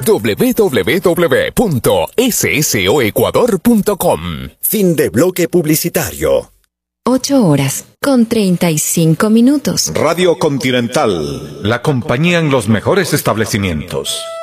www.ssoecuador.com. Fin de bloque publicitario. 8:35. Radio Continental, la compañía en los mejores establecimientos.